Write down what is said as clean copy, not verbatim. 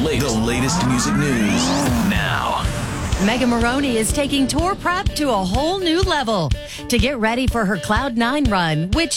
The latest music news now. Megan Maroney is taking tour prep to a whole new level to get ready for her Cloud9 run, which